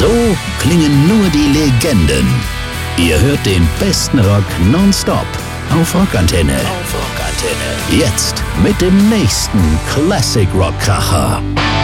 So klingen nur die Legenden. Ihr hört den besten Rock nonstop auf Rockantenne. Jetzt mit dem nächsten Classic Rock Kracher.